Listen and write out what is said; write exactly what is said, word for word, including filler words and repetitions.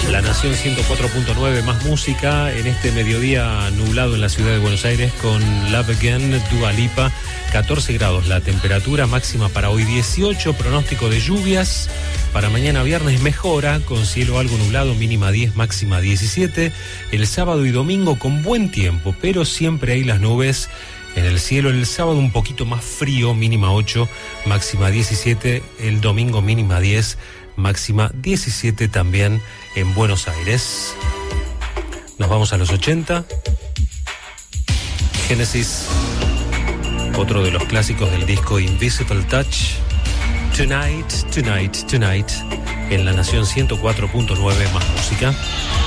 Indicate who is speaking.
Speaker 1: La Nación ciento cuatro punto nueve, más música en este mediodía nublado en la ciudad de Buenos Aires con Love Again, Dua Lipa. catorce grados la temperatura, máxima para hoy dieciocho, pronóstico de lluvias. Para mañana viernes mejora, con cielo algo nublado, mínima diez, máxima diecisiete. El sábado y domingo con buen tiempo, pero siempre hay las nubes en el cielo. El sábado un poquito más frío, mínima ocho, máxima diecisiete. El domingo mínima diez, máxima diecisiete también en Buenos Aires. Nos vamos a los ochenta. Genesis, otro de los clásicos del disco Invisible Touch. Tonight, Tonight, Tonight, en La Nación ciento cuatro punto nueve, más música.